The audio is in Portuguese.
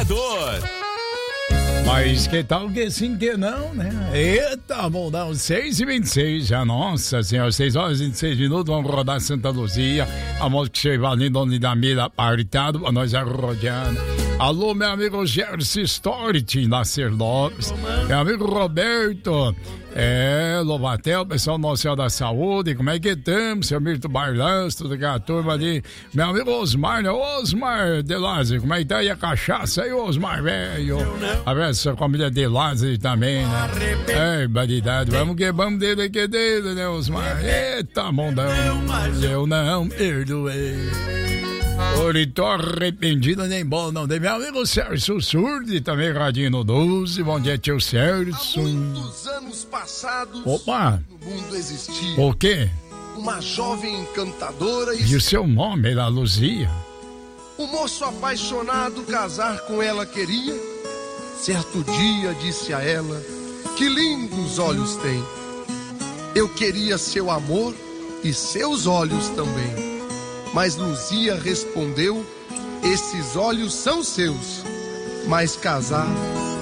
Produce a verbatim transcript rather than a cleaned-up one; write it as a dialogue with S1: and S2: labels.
S1: Agregador.
S2: Mas que tal que sim que não, né? Eita, vamos dar uns seis e vinte e seis já, nossa senhora, seis horas e vinte e seis minutos, vamos rodar Santa Luzia, a música que você vai onde da mira partado, pra nós arrodeando. Alô, meu amigo Gerson Storti, Nascer Lopes, meu amigo Roberto, é, Lobatel, pessoal Nossa Senhora da Saúde, como é que estamos, seu Mirto Barlanço, toda aquela turma ali, meu amigo Osmar, né? Osmar de Lázaro, como é que tá aí a cachaça aí, Osmar, velho? Abraço a família de Lázaro também, né? É, baridade, vamos que vamos dele que dele, né, Osmar? Eita, mondão, eu não perdoei. Tô arrependido, nem bom, não. Meu amigo Sérgio Surdi, também radinho no doze. Bom dia, tio Sérgio.
S3: Há muitos anos passados,
S2: opa,
S3: no mundo existia
S2: o quê?
S3: uma jovem encantadora e,
S2: E o seu nome era Luzia?
S3: o moço apaixonado casar com ela queria. Certo dia disse a ela: que lindos olhos tem. Eu queria seu amor e seus olhos também. Mas Luzia respondeu: esses olhos são seus, mas casar